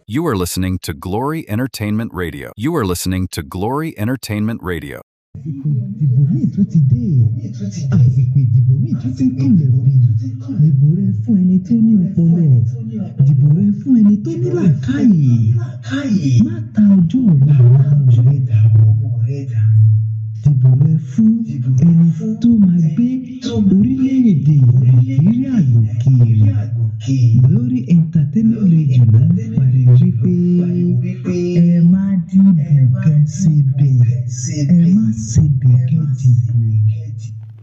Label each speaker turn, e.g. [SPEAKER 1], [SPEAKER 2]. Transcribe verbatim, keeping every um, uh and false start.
[SPEAKER 1] You are listening to Glory Entertainment Radio. You are listening to Glory Entertainment Radio.
[SPEAKER 2] ìdìbò míì tún ti dé àsìkò ìdìbò míì tún ti ń kànlẹ̀ bí dìbò rẹ fún ẹni tó ní ọpọlọ dìbò rẹ fún ẹni tó ní làákàyè má ta ọjọ́ ọ̀la àwọn ọmọ rẹ dànù dìbò rẹ fún ẹni tó máa gbé orílẹ̀-èdè Nàìjíríà lókèèrè Glory Entertainment Radio ló ń pariwo pé ẹ má dìbò kan síbẹ̀ ẹ má ṣe